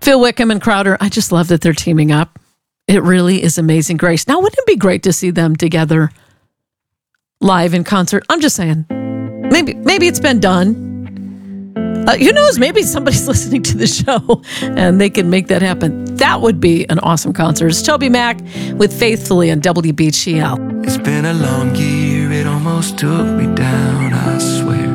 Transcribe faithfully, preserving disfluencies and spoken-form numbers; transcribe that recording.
Phil Wickham and Crowder, I just love that they're teaming up. It really is amazing grace. Now, wouldn't it be great to see them together live in concert? I'm just saying. Maybe maybe it's been done. Uh, who knows? Maybe somebody's listening to the show and they can make that happen. That would be an awesome concert. It's Toby Mac with Faithfully on W B G L. It's been a long year, it almost took me down, I swear.